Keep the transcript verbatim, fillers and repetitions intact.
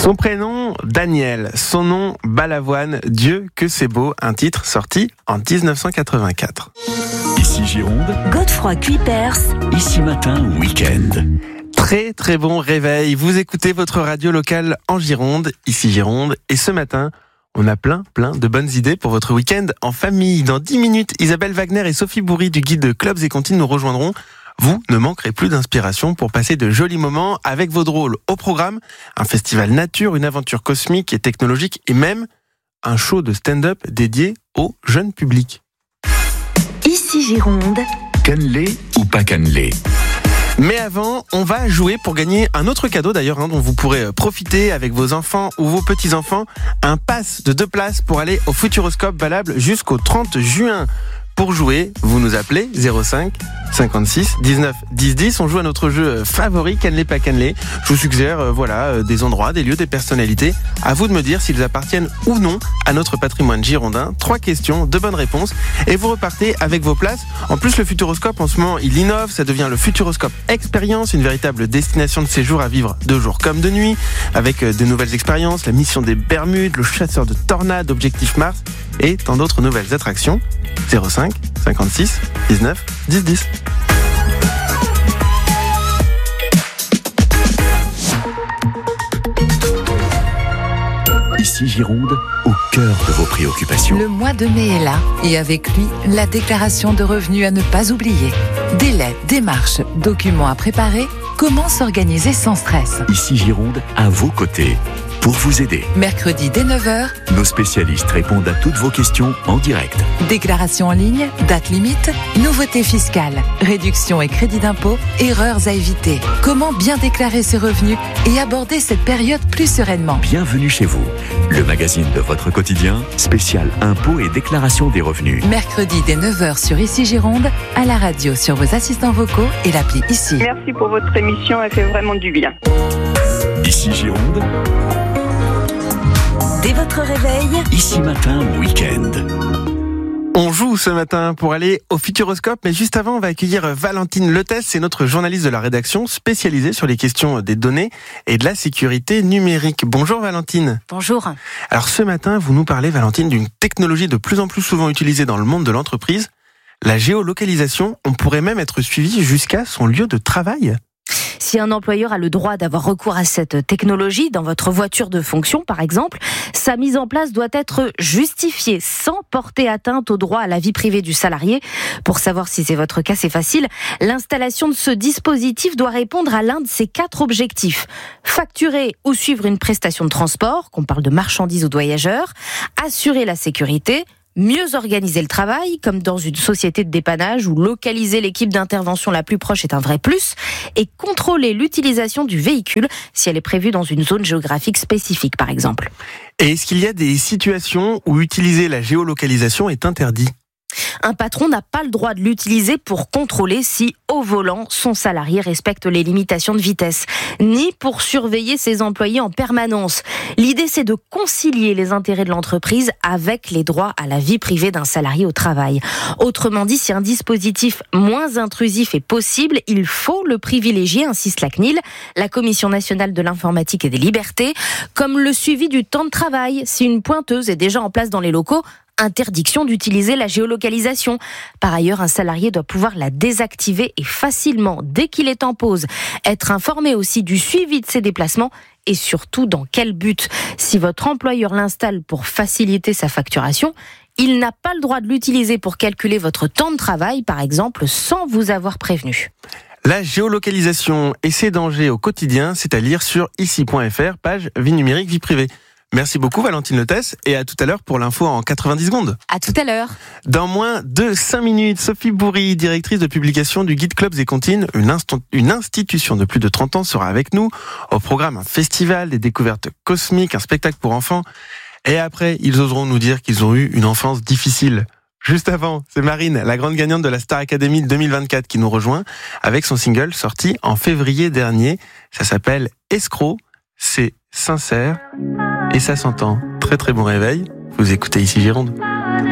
Son prénom, Daniel. Son nom, Balavoine. Dieu que c'est beau. Un titre sorti en dix-neuf cent quatre-vingt-quatre. Ici Gironde. Godefroy Cuypers. Ici Matin, week-end. Très très bon réveil. Vous écoutez votre radio locale en Gironde. Ici Gironde. Et ce matin, on a plein, plein de bonnes idées pour votre week-end en famille. Dans dix minutes, Isabelle Wagner et Sophie Bourri du guide Clubs et Cantines nous rejoindront. Vous ne manquerez plus d'inspiration pour passer de jolis moments avec vos drôles. Au programme, un festival nature, une aventure cosmique et technologique et même un show de stand-up dédié au jeune public. Ici Gironde. Cannelé ou pas cannelé? Mais avant, on va jouer pour gagner un autre cadeau d'ailleurs, hein, dont vous pourrez profiter avec vos enfants ou vos petits-enfants. Un pass de deux places pour aller au Futuroscope valable jusqu'au trente juin. Pour jouer, vous nous appelez zéro cinq cinquante-six dix-neuf dix dix. On joue à notre jeu favori, Cannelé pas cannelé. Je vous suggère euh, voilà, euh, des endroits, des lieux, des personnalités. À vous de me dire s'ils appartiennent ou non à notre patrimoine girondin. Trois questions, deux bonnes réponses. Et vous repartez avec vos places. En plus, le Futuroscope, en ce moment, il innove. Ça devient le Futuroscope Expérience, une véritable destination de séjour à vivre de jour comme de nuit. Avec euh, de nouvelles expériences, la mission des Bermudes, le chasseur de tornades, Objectif Mars et tant d'autres nouvelles attractions. zéro cinq cinquante-six dix-neuf dix dix. Ici Gironde, au cœur de vos préoccupations. Le mois de mai est là et avec lui, la déclaration de revenus à ne pas oublier. Délais, démarches, documents à préparer, comment s'organiser sans stress. Ici Gironde, à vos côtés, pour vous aider. Mercredi dès neuf heures, nos spécialistes répondent à toutes vos questions en direct. Déclaration en ligne, date limite, nouveautés fiscales, réduction et crédit d'impôt, erreurs à éviter. Comment bien déclarer ses revenus et aborder cette période plus sereinement. Bienvenue chez vous, le magazine de votre quotidien, spécial impôts et déclaration des revenus. Mercredi dès neuf heures sur Ici Gironde, à la radio sur vos assistants vocaux et l'appli Ici. Merci pour votre émission, elle fait vraiment du bien. Ici Gironde. Dès votre réveil, Ici Matin, week-end. On joue ce matin pour aller au Futuroscope, mais juste avant, on va accueillir Valentine Lettès, c'est notre journaliste de la rédaction spécialisée sur les questions des données et de la sécurité numérique. Bonjour Valentine. Bonjour. Alors ce matin, vous nous parlez, Valentine, d'une technologie de plus en plus souvent utilisée dans le monde de l'entreprise, la géolocalisation. On pourrait même être suivi jusqu'à son lieu de travail. Si un employeur a le droit d'avoir recours à cette technologie dans votre voiture de fonction, par exemple, sa mise en place doit être justifiée sans porter atteinte au droit à la vie privée du salarié. Pour savoir si c'est votre cas, c'est facile. L'installation de ce dispositif doit répondre à l'un de ces quatre objectifs. Facturer ou suivre une prestation de transport, qu'on parle de marchandises ou de voyageurs, assurer la sécurité, mieux organiser le travail, comme dans une société de dépannage où localiser l'équipe d'intervention la plus proche est un vrai plus, et contrôler l'utilisation du véhicule si elle est prévue dans une zone géographique spécifique, par exemple. Et est-ce qu'il y a des situations où utiliser la géolocalisation est interdit ? Un patron n'a pas le droit de l'utiliser pour contrôler si, au volant, son salarié respecte les limitations de vitesse, ni pour surveiller ses employés en permanence. L'idée, c'est de concilier les intérêts de l'entreprise avec les droits à la vie privée d'un salarié au travail. Autrement dit, si un dispositif moins intrusif est possible, il faut le privilégier, insiste la C N I L, la Commission nationale de l'informatique et des libertés, comme le suivi du temps de travail. Si une pointeuse est déjà en place dans les locaux, interdiction d'utiliser la géolocalisation. Par ailleurs, un salarié doit pouvoir la désactiver et facilement, dès qu'il est en pause, être informé aussi du suivi de ses déplacements et surtout dans quel but. Si votre employeur l'installe pour faciliter sa facturation, il n'a pas le droit de l'utiliser pour calculer votre temps de travail, par exemple, sans vous avoir prévenu. La géolocalisation et ses dangers au quotidien, c'est à lire sur ici point f r, page vie numérique, vie privée. Merci beaucoup Valentine Lettès et à tout à l'heure pour l'info en quatre-vingt-dix secondes. À tout à l'heure. Dans moins de cinq minutes, Sophie Bourri, directrice de publication du guide Clubs et Cantines, une, inst- une institution de plus de trente ans, sera avec nous. Au programme, un festival, des découvertes cosmiques, un spectacle pour enfants. Et après, ils oseront nous dire qu'ils ont eu une enfance difficile. Juste avant, c'est Marine, la grande gagnante de la Star Academy deux mille vingt-quatre, qui nous rejoint avec son single sorti en février dernier. Ça s'appelle Escroc, c'est sincère et ça s'entend. Très très bon réveil, vous écoutez Ici Gironde.